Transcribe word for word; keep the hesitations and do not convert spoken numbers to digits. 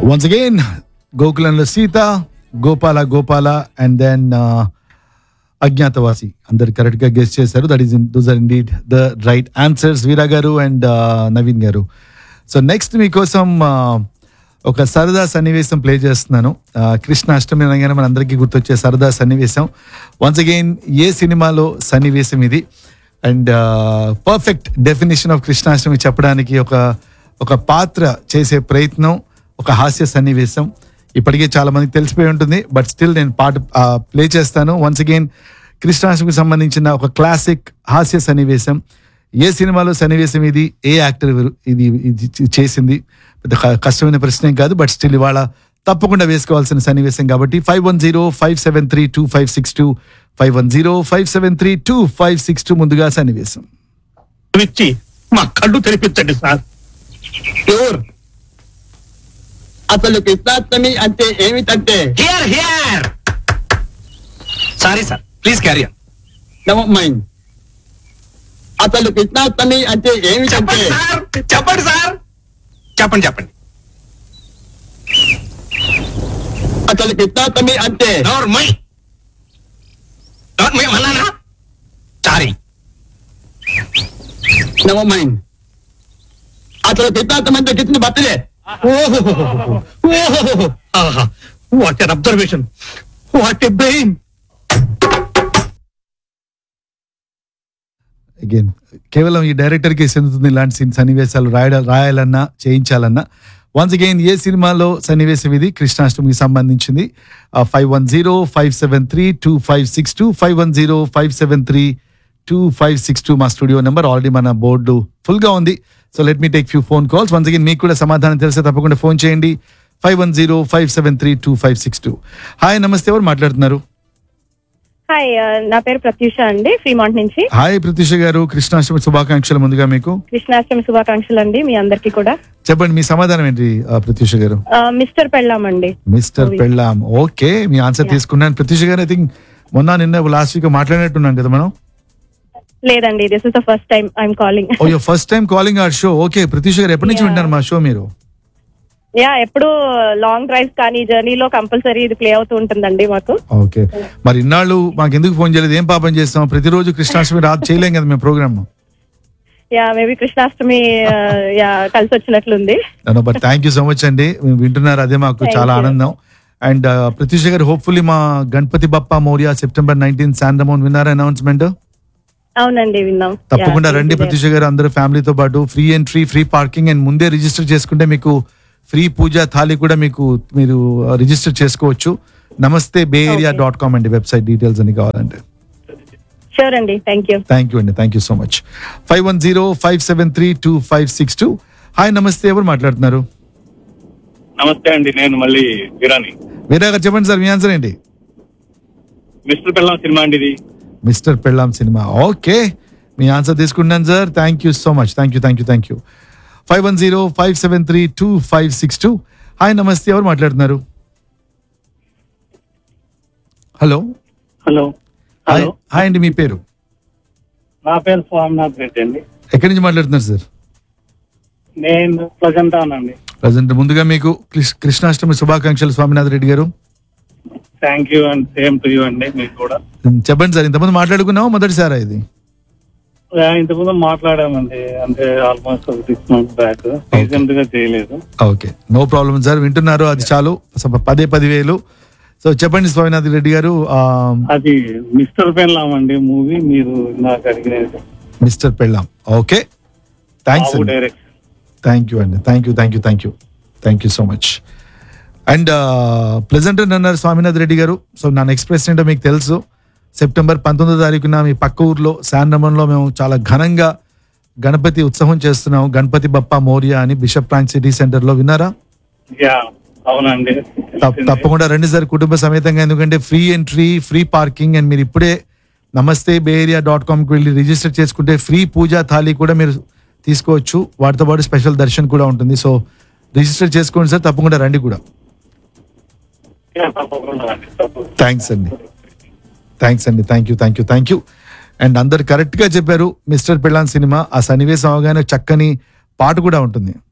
Once again, Gokulanlo Sita, Gopala Gopala, and then uh, Ajñatavasi. అందరు correct గా guess చేశారు. That is those are indeed the right answers, వీరా గారు and Naveen గారు. So next మీకోసం ఒక సరదా సన్నివేశం ప్లే చేస్తున్నాను. కృష్ణాష్టమి అనగానే మన అందరికీ గుర్తొచ్చే సరదా సన్నివేశం. వన్స్ అగైన్ ఏ సినిమాలో సన్నివేశం ఇది, and perfect definition of Krishnashtami చెప్పడానికి ఒక ఒక పాత్ర చేసే ప్రయత్నం, ఒక హాస్య సన్నివేశం. ఇప్పటికే చాలా మందికి తెలిసిపోయి ఉంటుంది, బట్ స్టిల్ నేను పాట ప్లే చేస్తాను. వన్స్ అగైన్ కృష్ణాష్టమికి సంబంధించిన ఒక క్లాసిక్ హాస్య సన్నివేశం. ఏ సినిమాలో సన్నివేశం ఇది, ఏ యాక్టర్ ఇది ఇది చేసింది, పెద్ద కష్టమైన ప్రశ్నే కాదు, బట్ స్టిల్ ఇవాళ తప్పకుండా వేసుకోవాల్సిన సన్నివేశం కాబట్టి five one zero five seven three two five six two five one zero five seven three two five six two ముందుగా సన్నివేశం ఇచ్చి మా కళ్ళు తెరిపించండి సార్. అసలు కృష్ణాష్టమి అంటే ఏమిటంటే here here sorry sir, please carry on. Never mind. అసలు కృష్ణాష్టమి అంటే ఏమిటంటే చెప్పండి సార్, చెప్పండి సార్, చెప్పండి చెప్పండి. అసలు కృష్ణాష్టమి అంటే డోర్ మై డోర్ మై అన్నానా? సారీ. Never mind. అసలు కృష్ణాష్టమి అంటే Krishna birthday. What N observation, what a brain. Again కేవలం ఈ డైరెక్టర్కి చెందుతుంది ఇలాంటి సన్నివేశాలు రాయడ రాయాలన్నా చేయించాలన్నా. వన్స్ అగైన్ ఏ సినిమాలో సన్నివేశం ఇది, కృష్ణాష్టమికి సంబంధించింది. Five one zero five seven three two five six two five one zero five seven three two five six two మా స్టూడియో నెంబర్. ఆల్రెడీ మన బోర్డు ఫుల్ గా ఉంది. So let me take few phone calls. Once again మీకు కూడా సమాధానం తెలిస్తే తప్పకుండా phone చేయండి. Five one zero five seven three two five six two. Hi, నమస్తే, ఎవరు మాట్లాడుతున్నారు? హాయ్, నా పేరు ప్రత్యూష అండి, ఫ్రీమాంట్ నుంచి. హాయ్ ప్రత్యూష గారు, కృష్ణాష్టమి శుభాకాంక్షలు ముందుగా మీకు. కృష్ణాష్టమి శుభాకాంక్షలు అండి మీ అందరికి కూడా. చెప్పండి మీ సమాధానం ఏంటి ప్రత్యూష గారు? మిస్టర్ పెళ్ళాం అండి. మిస్టర్ పెళ్ళాం. ఓకే, మీ ఆన్సర్ తీసుకున్నాను. ప్రత్యూష గారు, ఐ థింక్ మొన్న నిన్న లాస్ట్ వీక్ మాట్లాడినట్టున్నాం కదా మనం. లేదండి, this is the first time I'm calling. ఓ యో first time calling our show. Okay Pratyusha గారు, ఎప్పటి నుంచి వింటారు మా షో మీరు? యా, ఎప్పుడు లాంగ్ డ్రైవ్స్ కానీ జర్నీలో కంపల్సరీ ఇది ప్లే అవుతూ ఉంటుందండి మాకు. ఓకే, మరి ఇన్నాళ్ళు మాకు ఎందుకు ఫోన్ చేయలేదు? ఏం పాపం చేస్తాం? ప్రతిరోజు కృష్ణాష్టమి రాత్రి చేయలేం కదా మేము programme. Yeah, maybe Krishnashtami yeah కలిసి వచ్చినట్లుంది. But thank you so much అండి, వింటున్నారు, అదే మాకు చాలా ఆనందం. అండ్ ప్రత్యూష గారు, హోప్ఫుల్లీ మా గణపతి బప్పా మోరియా సెప్టెంబర్ నైన్టీన్ శాండమోన్ విన్నారా అనౌన్స్మెంట్? అవునండి, విన్నాం. తప్పకుండా రండి ప్రత్యూష గారు, అందరూ ఫ్యామిలీతో పాటు. Free entry, free parking, and ముందే రిజిస్టర్ చేసుకుంటే మీకు ఫ్రీ పూజా థాలి కూడా మీకు మీరు రిజిస్టర్ చేసుకోవచ్చు. నమస్తే బే ఏరియా డాట్ కామ్ అండి వెబ్సైట్, డీటెయిల్స్ అని కావాలంటే. షూర్ అండి, థ్యాంక్ యూ. థ్యాంక్ యూ అండి, thank you so much. Five one zero five seven three two five six two. Hi, నమస్తే, ఎవరు మాట్లాడుతున్నారు? నమస్తే అండి, నేను మళ్ళీ వీరాని. వీరా గారు చెప్పండి సార్, మీ ఆన్సర్ ఏంటి? మిస్టర్ పెళ్ళాం సినిమా అండి ఇది. మిస్టర్ పెళ్ళాం సినిమా. ఓకే, మీ ఆన్సర్ తీసుకున్నాను sir. Thank you so much. Thank you thank you thank you. Five one zero five seven three two five six two. Hi, నమస్తే, ఎవరు మాట్లాడుతున్నారు? హలో హలో హాయ్ హాయ్ అండి, మీ పేరు? నా పేరు స్వామినాథ్ రెడ్డి అండి. ఎక్కడి నుంచి మాట్లాడుతున్నారు సార్? నేను ప్రజెంట్ అవునండి. ప్రజెంట్. ముందుగా మీకు కృష్ణాష్టమి శుభాకాంక్షలు స్వామినాథ్ రెడ్డి గారు. Thank you and same to you అండి, మీకు కూడా. చెప్పండి సార్, ఇంతమంది మాట్లాడుకున్నావా మొదటిసారా ఇది? ఇంతకుముందు మాట్లాడామండి, అంటే almost six months back. Recent గా చేయలేదు. ఓకే, నో ప్రాబ్లం సార్, వింటున్నారు, అది చాలు. పదే పదివేలు. సో చెప్పండి స్వామినాథ్ రెడ్డి గారు. అది మిస్టర్ పెళ్ళాం అండి మూవీ, మీరు నాకు అడిగినది. మిస్టర్ పెళ్ళాం. Okay, thanks. థ్యాంక్ యూ అండి, thank you thank you thank you thank you so much. And present అన్నారు స్వామినాథ్ రెడ్డి గారు. సో నా నెక్స్ట్ ప్రశ్న ఏంటో మీకు తెలుసు. సెప్టెంబర్ పంతొమ్మిదో తారీఖున మీ పక్క ఊర్లో శాండమన్లో మేము చాలా ఘనంగా గణపతి ఉత్సవం చేస్తున్నాం. గణపతి బప్పా మోరియా అని బిషప్ ఫ్రాంక్ సిటీ సెంటర్ లో. విన్నారా? అవునండి, తప్పకుండా రండి సార్ కుటుంబ సమేతంగా, ఎందుకంటే free entry, free parking, and మీరు ఇప్పుడే నమస్తే బే ఏరియా డాట్ కామ్కి వెళ్ళి రిజిస్టర్ చేసుకుంటే ఫ్రీ పూజా థాలి కూడా మీరు తీసుకోవచ్చు. వాటితో పాటు స్పెషల్ దర్శన్ కూడా ఉంటుంది. సో రిజిస్టర్ చేసుకోండి సార్, తప్పకుండా రండి కూడా. థ్యాంక్స్ అండి, థ్యాంక్స్ అండి, thank you thank you thank you. And అందరు కరెక్ట్ గా చెప్పారు. మిస్టర్ పెళ్ళాన్ సినిమా, ఆ సన్నివేశం అవగానే చక్కని పాట కూడా ఉంటుంది.